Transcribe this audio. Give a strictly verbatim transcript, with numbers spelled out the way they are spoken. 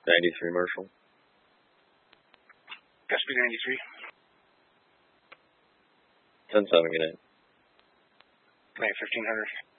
ninety-three, Marshall. Gatsby ninety-three. ten seven, good night. Night fifteen hundred.